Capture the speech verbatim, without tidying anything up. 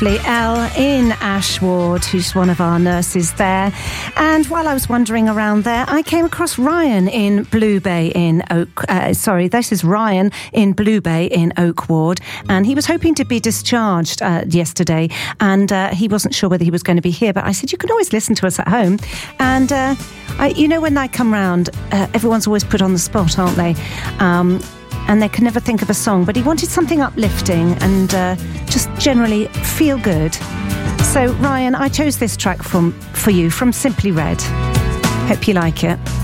lovely Elle in Ashward, who's one of our nurses there. And while I was wandering around there, I came across Ryan in Blue Bay in Oak... Uh, sorry, this is Ryan in Blue Bay in Oak Ward. And he was hoping to be discharged uh, yesterday. And uh, he wasn't sure whether he was going to be here. But I said, you can always listen to us at home. And, uh, I, you know, when I come round, uh, everyone's always put on the spot, aren't they? Um... And they can never think of a song, but he wanted something uplifting and uh, just generally feel good. So, Ryan, I chose this track from for you from Simply Red. Hope you like it.